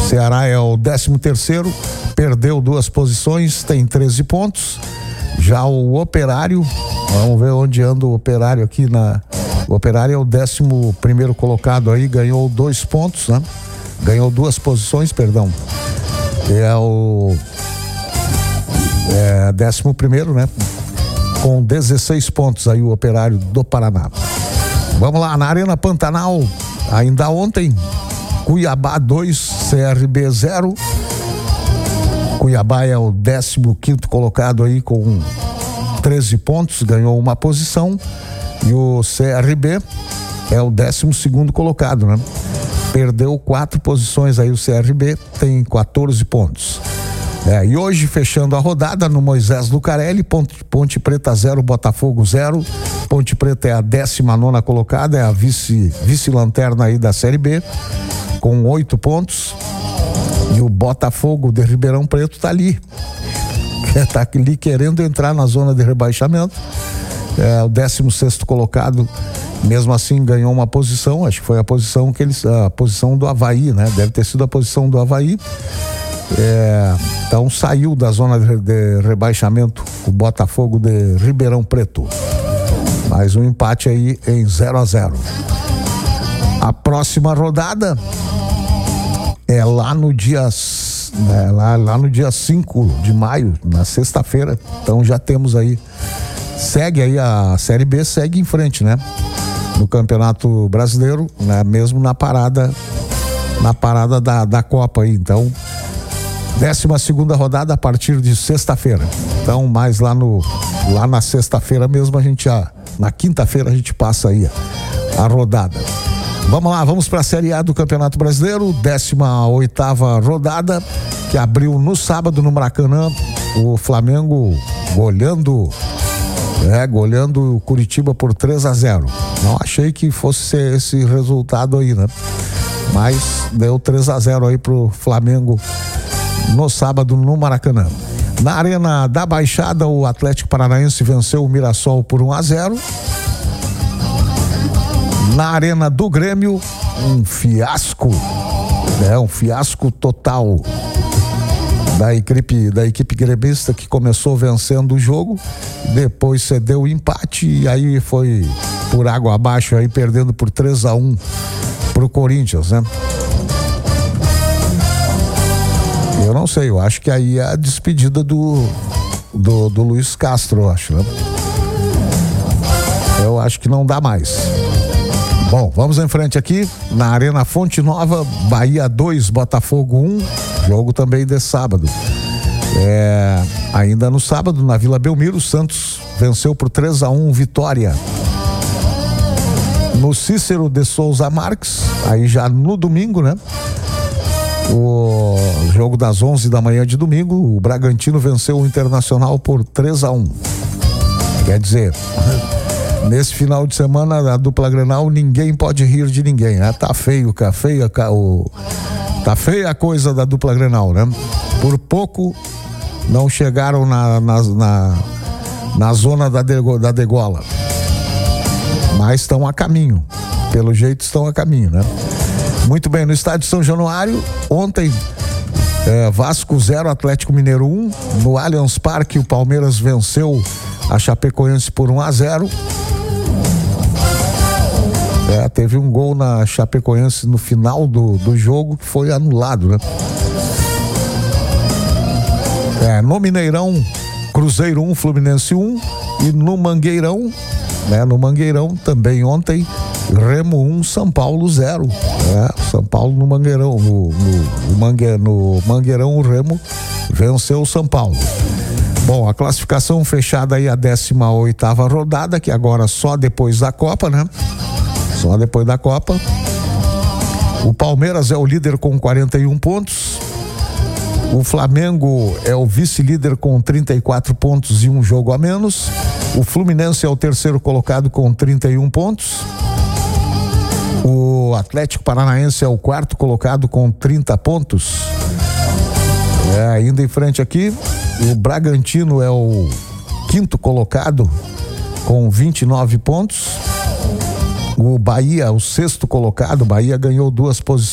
Ceará é o 13º, perdeu 2 posições, tem 13 pontos. Já o Operário, vamos ver onde anda o Operário aqui o Operário é o 11º colocado aí, ganhou 2 pontos, né? Ganhou 2 posições, perdão. É o 11º, né? Com 16 pontos aí o Operário do Paraná. Vamos lá, na Arena Pantanal, ainda ontem, Cuiabá 2, CRB 0. Cuiabá é o 15º colocado aí com 13 pontos, ganhou uma posição. E o CRB é o 12º colocado, né? Perdeu 4 posições aí o CRB, tem 14 pontos. E hoje, fechando a rodada no Moisés Lucarelli, Ponte Preta 0, Botafogo 0. Ponte Preta é a 19ª colocada, é a vice-lanterna aí da Série B, com 8 pontos. E o Botafogo de Ribeirão Preto tá ali ali querendo entrar na zona de rebaixamento. É o 16º colocado, mesmo assim ganhou uma posição, acho que foi a posição a posição do Avaí, né? Deve ter sido a posição do Avaí. Então saiu da zona de rebaixamento o Botafogo de Ribeirão Preto. Mais um empate aí em 0-0. A próxima rodada é lá no dia lá no dia 5 de maio, na sexta-feira. Então já temos aí, segue aí a Série B, segue em frente, né? No Campeonato Brasileiro, né? Mesmo na parada da Copa aí. Então 12ª rodada a partir de sexta-feira. Então, mais lá na sexta-feira mesmo, na quinta-feira a gente passa aí a rodada. Vamos lá, vamos para a Série A do Campeonato Brasileiro, 18ª rodada, que abriu no sábado no Maracanã. O Flamengo goleando o Curitiba por 3-0. Não achei que fosse ser esse resultado aí, né? Mas deu 3-0 aí pro Flamengo no sábado no Maracanã. Na Arena da Baixada, o Atlético Paranaense venceu o Mirassol por 1-0. Na Arena do Grêmio, um fiasco total da equipe gremista, que começou vencendo o jogo, depois cedeu o empate e aí foi por água abaixo, aí perdendo por 3-1 pro Corinthians, né? Eu não sei, eu acho que aí é a despedida do Luiz Castro, eu acho, né? Eu acho que não dá mais. Bom, vamos em frente aqui, na Arena Fonte Nova, Bahia 2, Botafogo 1, jogo também de sábado. Ainda no sábado, na Vila Belmiro, Santos venceu por 3-1 Vitória. No Cícero de Souza Marques, aí já no domingo, né? O jogo das 11 da manhã de domingo, o Bragantino venceu o Internacional por 3-1. Quer dizer, nesse final de semana, a dupla Grenal, ninguém pode rir de ninguém, né? Tá feia a coisa da dupla Grenal, né? Por pouco não chegaram na zona da degola. Mas estão a caminho. Pelo jeito estão a caminho, né? Muito bem, no estádio São Januário, ontem, Vasco 0, Atlético Mineiro 1. No Allianz Parque, o Palmeiras venceu a Chapecoense por 1-0. Teve um gol na Chapecoense no final do jogo que foi anulado, né? No Mineirão, Cruzeiro 1, Fluminense 1. E no Mangueirão, também ontem, Remo 1, São Paulo 0. São Paulo no Mangueirão, no Mangueirão, o Remo venceu o São Paulo. Bom, a classificação fechada aí, a 18ª rodada, que agora só depois da Copa, né? Só depois da Copa. O Palmeiras é o líder com 41 pontos. O Flamengo é o vice-líder com 34 pontos e um jogo a menos. O Fluminense é o terceiro colocado com 31 pontos. O Atlético Paranaense é o quarto colocado com 30 pontos. Ainda em frente aqui, o Bragantino é o quinto colocado com 29 pontos. O Bahia, o sexto colocado, Bahia ganhou 2 posições.